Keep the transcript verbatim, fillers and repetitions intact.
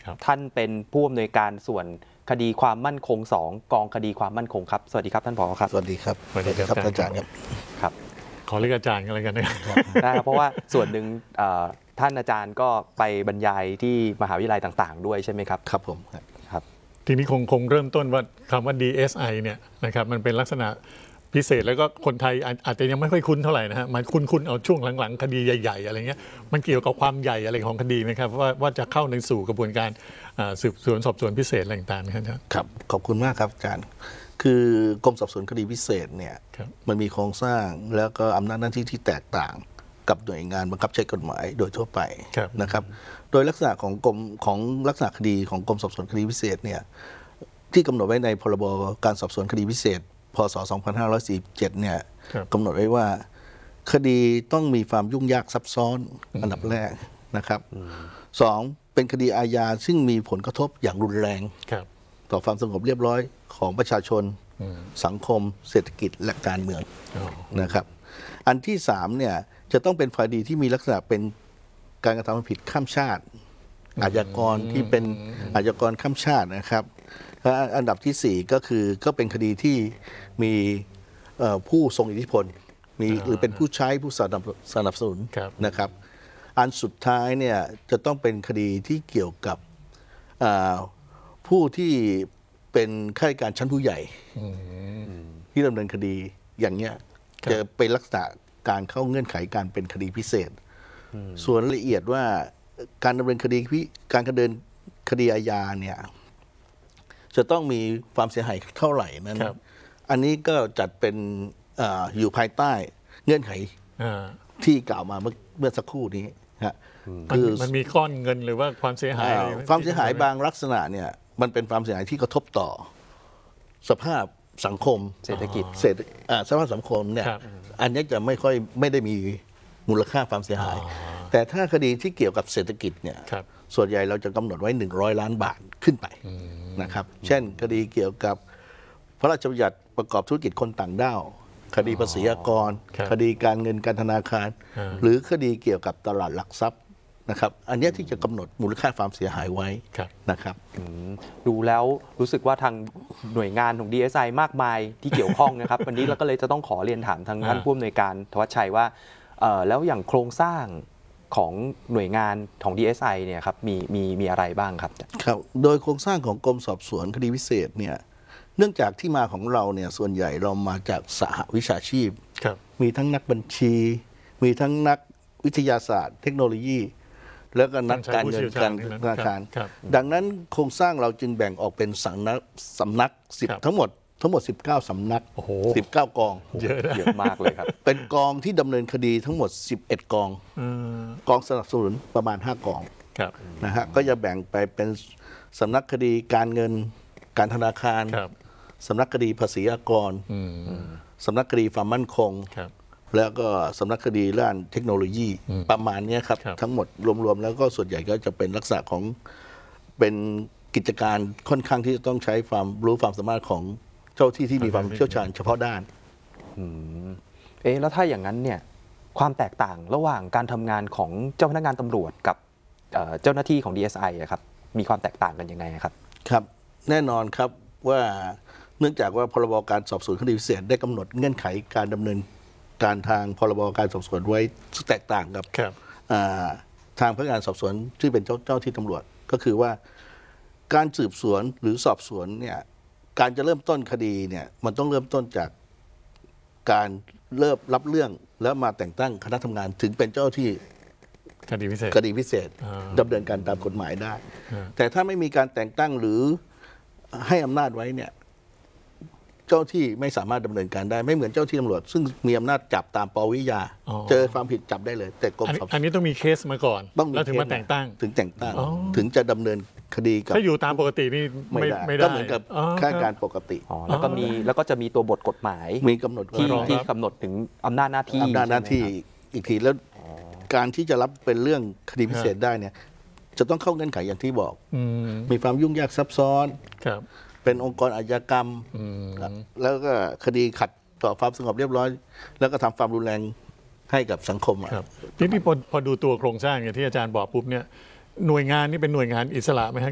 ท่านเป็นผู้อำนวยการส่วนคดีความมั่นคงสองกองคดีความมั่นคงครับสวัสดีครับท่านผอ.ครับสวัสดีครับสวัสดีครับอาจารย์ครับครับขอเรียกอาจารย์กันอะไรกันนะครับได้ครับเพราะว่าส่วนหนึ่งท่านอาจารย์ก็ไปบรรยายที่มหาวิทยาลัยต่างๆด้วยใช่ไหมครับครับผมครับทีนี้คงคงเริ่มต้นว่าคำว่า ดี เอส ไอ เนี่ยนะครับมันเป็นลักษณะพิเศษแล้วก็คนไทยอาจจะยังไม่ค่อยคุ้นเท่าไหร่นะฮะมันคุ้นๆเอาช่วงหลังๆคดีใหญ่ๆอะไรเงี้ยมันเกี่ยวกับความใหญ่อะไรของคดีไหมครับว่าว่าจะเข้าในสู่กระบวนการสืบสวนสอบสวนพิเศษอะไรต่างๆนะครับครับขอบคุณมากครับอาจารย์คือกรมสอบสวนคดีพิเศษเนี่ยมันมีโครงสร้างแล้วก็อำนาจหน้าที่ที่แตกต่างกับหน่วยงานบังคับใช้กฎหมายโดยทั่วไปนะครับโดยลักษณะของกรมของลักษณะคดีของกรมสอบสวนคดีพิเศษเนี่ยที่กำหนดไว้ในพรบการสอบสวนคดีพิเศษพ.ศ. สองพันห้าร้อยสี่สิบเจ็ดเนี่ยกำหนดไว้ว่าคดีต้องมีความยุ่งยากซับซ้อนอันดับแรกนะครับสองเป็นคดีอาญาซึ่งมีผลกระทบอย่างรุนแรงต่อความสงบเรียบร้อยของประชาชนสังคมเศรษฐกิจและการเมืองนะครับอันที่สามเนี่ยจะต้องเป็นคดีที่มีลักษณะเป็นการกระทำผิดข้ามชาติอาชญากรที่เป็นอาชญากรข้ามชาตินะครับและอันดับที่สี่ก็คือก็เป็นคดีที่มีผู้ทรงอิทธิพลมีหรือเป็นผู้ใช้ผู้สนับสนับสนุนนะครับอันสุดท้ายเนี่ยจะต้องเป็นคดีที่เกี่ยวกับผู้ที่เป็นข้าราชการชั้นผู้ใหญ่ที่ดำเนินคดีอย่างเนี้ยจะเป็นลักษณะการเข้าเงื่อนไขการเป็นคดีพิเศษส่วนละเอียดว่าการดำเนินคดีการดำเนินคดีอาญาเนี่ยจะต้องมีความเสียหายเท่าไหร่นั้นอันนี้ก็จัดเป็น อ, อยู่ภายใต้เงื่อนไขที่กล่าวมาเมื่อเมื่อสักครู่นี้ฮะคือมันมีก้อนเงินหรือว่าความเสียหายความเสียหายบางลักษณะเนี่ยมันเป็นความเสียหายที่กระทบต่อสภาพสังคมเศรษฐกิจเศรษฐสภาพสังคมเนี่ยอันนี้จะไม่ค่อยไม่ได้มีมูลค่าความเสียหายแต่ถ้าคดีที่เกี่ยวกับเศรษฐกิจเนี่ยส่วนใหญ่เราจะกำหนดไว้หนึ่งร้อยล้านบาทขึ้นไปนะครับเช่นคดีเกี่ยวกับพระราชบัญญัติประกอบธุรกิจคนต่างด้าวคดีภาษีอากรคดีการเงินการธนาคารหรือคดีเกี่ยวกับตลาดหลักทรัพย์นะครับอันนี้ที่จะกำหนดมูลค่าความเสียหายไว้นะครับดูแล้วรู้สึกว่าทางหน่วยงานของ ดี เอส ไอ มากมายที่เกี่ยวข้องนะครับ วันนี้เราก็เลยจะต้องขอเรียนถามทางท่านผู้อำนวยการธวัชชัยว่าแล้วอย่างโครงสร้างของหน่วยงานของ ดี เอส ไอ เนี่ยครับมีมีมีอะไรบ้างครับครับโดยโครงสร้างของกรมสอบสวนคดีพิเศษเนี่ยเนื่องจากที่มาของเราเนี่ยส่วนใหญ่เรามาจากสหวิชาชีพมีทั้งนักบัญชีมีทั้งนักวิทยาศาสตร์เทคโนโลยีแล้วก็นักการเงินการธนาคารดังนั้นโครงสร้างเราจึงแบ่งออกเป็นสำนักสำนักสิบทั้งหมดทั้งหมดสิบเก้าสำนักสิบเก้ากองเยอะเยอะมากเลยครับเป็นกองที่ดำเนินคดีทั้งหมดสิบเอ็ดกองกองสนับสนุนประมาณห้ากองนะฮะก็จะแบ่งไปเป็นสำนักคดีการเงินการธนาคารสำนักคดีภาษีอากรสำนักคดีความมั่นคงแล้วก็สำนักคดีด้านเทคโนโลยีประมาณนี้ครับทั้งหมดรวมๆแล้วก็ส่วนใหญ่ก็จะเป็นลักษณะของเป็นกิจการค่อนข้างที่จะต้องใช้ความรู้ความสามารถของเจ้าที่ที่มีความเชี่ยวชาญเฉพาะด้านเอ๊ะแล้วถ้าอย่างนั้นเนี่ยความแตกต่างระหว่างการทำงานของเจ้าพนักงานตำรวจกับเจ้าหน้าที่ของ ดี เอส ไอ ครับมีความแตกต่างกันยังไงครับครับแน่นอนครับว่าเนื่องจากว่าพรบการสอบสวนคดีพิเศษได้กำหนดเงื่อนไขการดำเนินการทางพรบการสอบสวนไว้แตกต่างกับทางพนักงานสอบสวนที่เป็นเจ้าเจ้าที่ตำรวจก็คือว่าการสืบสวนหรือสอบสวนเนี่ยการจะเริ่มต้นคดีเนี่ยมันต้องเริ่มต้นจากการเริ่มรับเรื่องแล้วมาแต่งตั้งคณะทำงานถึงเป็นเจ้าที่คดีพิเศษคดีพิเศษดำเนินการตามกฎหมายได้แต่ถ้าไม่มีการแต่งตั้งหรือให้อำนาจไว้เนี่ยเจ้าที่ไม่สามารถดำเนินการได้ไม่เหมือนเจ้าที่ตำรวจซึ่งมีอำนาจจับตามปวิยาเจอความผิดจับได้เลยแต่กรมสอบสวนอันนี้ต้องมีเคสมาก่อนแล้วถึงมาแต่งตั้งถึงแต่งตั้งถึงจะดำเนินคดีกับถ้าอยู่ตามปกตินี่ไม่ได้ก็เหมือนกับข้าราชการปกติแล้วก็มีแล้วก็จะมีตัวบทกฎหมายมีกำหนดที่ที่กำหนดถึงอำนาจหน้าที่อำนาจหน้าที่อีกทีแล้วการที่จะรับเป็นเรื่องคดีพิเศษได้เนี่ยจะต้องเข้าเงื่อนไขอย่างที่บอกมีความยุ่งยากซับซ้อนเป็นองค์กรอาชญากรรมแล้วก็คดีขัดต่อความสงบเรียบร้อยแล้วก็ทำความรุนแรงให้กับสังคมทีนี้พอพอดูตัวโครงสร้างอย่างที่อาจารย์บอกปุ๊บเนี่ยหน่วยงานนี่เป็นหน่วยงานอิสระไหมครับ